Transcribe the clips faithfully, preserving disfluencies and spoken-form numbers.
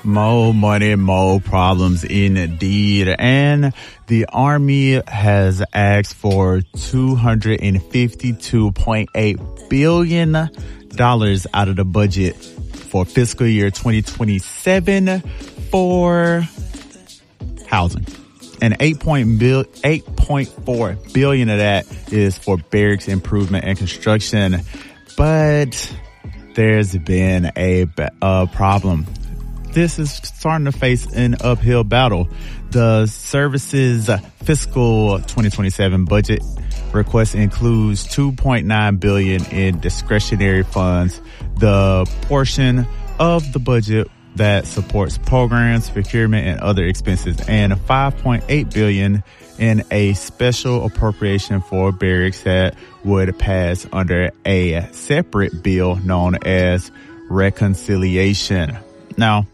More money, more problems indeed. And the Army has asked for two hundred fifty-two point eight billion dollars out of the budget for fiscal year twenty twenty-seven for housing. And eight point four billion dollars of that is for barracks improvement and construction. But there's been a, a problem. This is starting to face an uphill battle. The service's fiscal twenty twenty-seven budget request includes two point nine billion dollars in discretionary funds, the portion of the budget that supports programs, procurement, and other expenses, and five point eight billion dollars in a special appropriation for barracks that would pass under a separate bill known as reconciliation. Now,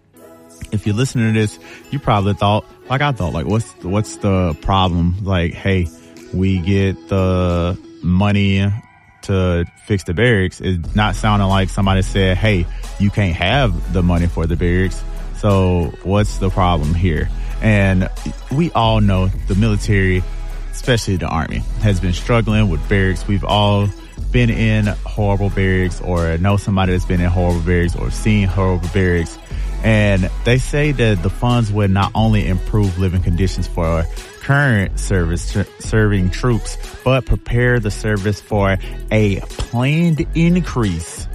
if you're listening to this, you probably thought, like I thought, like, what's what's the problem? Like, hey, we get the money to fix the barracks. It's not sounding like somebody said, hey, you can't have the money for the barracks. So what's the problem here? And we all know the military, especially the Army, has been struggling with barracks. We've all been in horrible barracks or know somebody that's been in horrible barracks or seen horrible barracks. And they say that the funds would not only improve living conditions for current service tr- serving troops, but prepare the service for a planned increase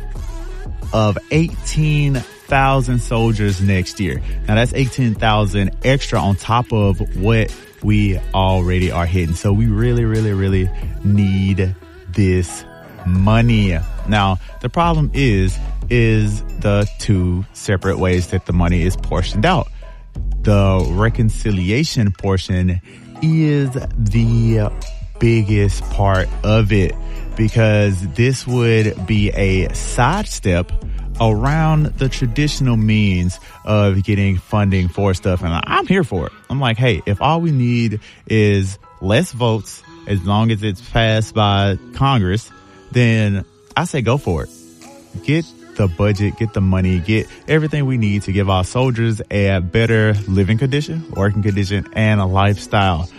of eighteen thousand soldiers next year. Now that's eighteen thousand extra on top of what we already are hitting. So we really, really, really need this money. Now, the problem is, is the two separate ways that the money is portioned out. The reconciliation portion is the biggest part of it because this would be a sidestep around the traditional means of getting funding for stuff. And I'm here for it. I'm like, hey, if all we need is less votes, as long as it's passed by Congress, then I say go for it. Get the budget, get the money, get everything we need to give our soldiers a better living condition, working condition, and a lifestyle.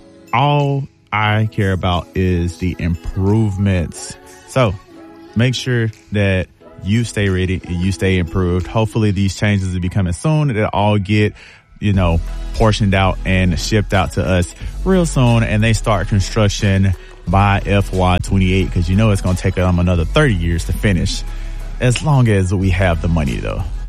All I care about is the improvements. So make sure that you stay ready and you stay improved. Hopefully these changes will be coming soon. It'll all get, you know, portioned out and shipped out to us real soon. And they start construction by F Y twenty-eight because you know it's going to take them another thirty years to finish, as long as we have the money though.